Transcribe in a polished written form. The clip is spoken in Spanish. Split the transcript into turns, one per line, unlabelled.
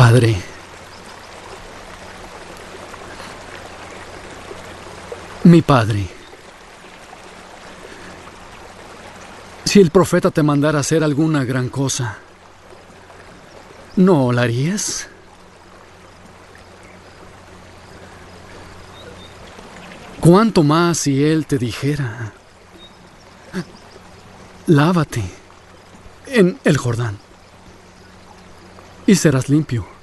Padre, mi Padre, si el profeta te mandara hacer alguna gran cosa, ¿no la harías? ¿Cuánto más si él te dijera: lávate en el Jordán y serás limpio?